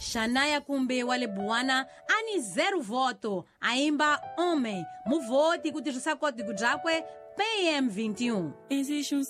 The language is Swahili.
Xanaya Kumbe wale Buana ani 0 voto. Aimba homem. Muvote kutirisa código jakwe PM21. Existe